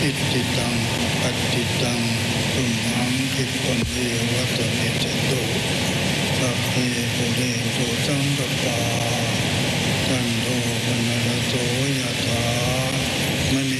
อิติตังปัจจิตังตุมหังคิปะเมวัตมิจตุสัพเพปุเรตุ